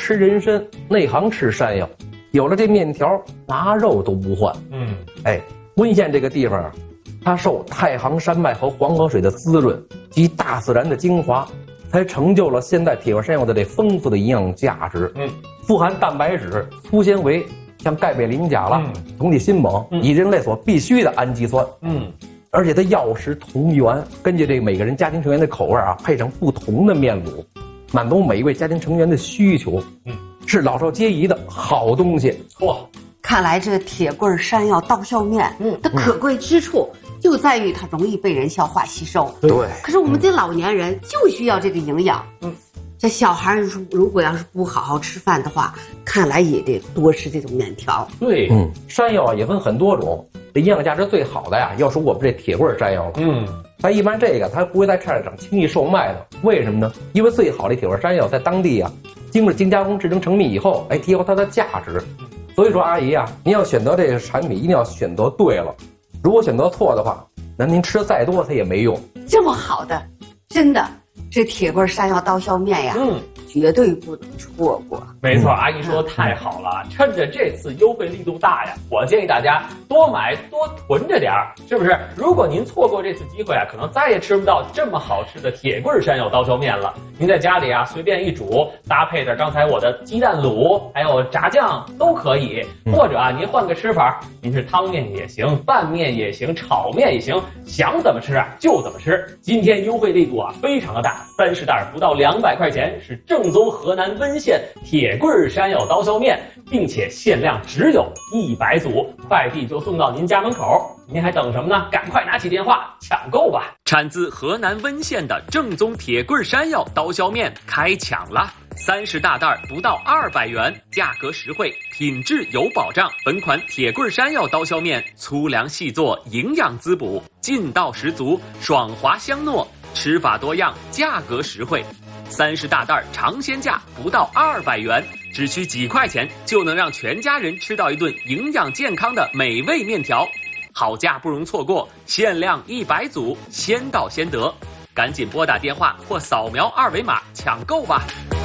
吃人参，内行吃山药。有了这面条，拿肉都不换。温县这个地方啊，它受太行山脉和黄河水的滋润及大自然的精华，才成就了现在铁棍山药的这丰富的营养价值。富含蛋白质、粗纤维，像钙镁磷钾了，总体新锰，以人类所必需的氨基酸。而且它药食同源，根据这个每个人家庭成员的口味啊，配上不同的面卤，满足每一位家庭成员的需求。是老少皆宜的好东西。 哇，看来这铁棍山药刀削面，它可贵之处就在于它容易被人消化吸收。 对。 可是我们这老年人就需要这个营养。这小孩如果要是不好好吃饭的话，看来也得多吃这种面条。 对。山药也分很多种，这营养价值最好的呀，要说我们这铁棍山药了。但一般这个它不会在菜市场轻易售卖的，为什么呢？因为最好的铁棍山药在当地啊，经过精加工制成成蜜以后，提高它的价值。所以说，阿姨啊，您要选择这个产品，一定要选择对了。如果选择错的话，那您吃的再多，它也没用。 这么好的，真的，这铁棍山药刀削面呀，绝对不能错过。 没错，阿姨说的太好了，趁着这次优惠力度大呀，我建议大家多买多囤着点儿，是不是？如果您错过这次机会啊，可能再也吃不到这么好吃的铁棍山药刀削面了。您在家里啊随便一煮，搭配着刚才我的鸡蛋卤还有炸酱都可以，或者啊您换个吃法，您是汤面也行，拌面也行，炒面也行，想怎么吃啊就怎么吃。今天优惠力度啊非常的大，30袋不到200块钱，是正宗河南温县铁棍山药刀削面，并且限量只有100组，快递就送到您家门口。您还等什么呢？赶快拿起电话抢购吧！ 产自河南温县的正宗铁棍山药刀削面开抢了，30大袋不到200元，价格实惠，品质有保障。本款铁棍山药刀削面粗粮细做，营养滋补，劲道十足，爽滑香糯，吃法多样，价格实惠。30大袋尝鲜价不到200元，只需几块钱就能让全家人吃到一顿营养健康的美味面条。好价不容错过，限量100组，先到先得，赶紧拨打电话或扫描2维码抢购吧。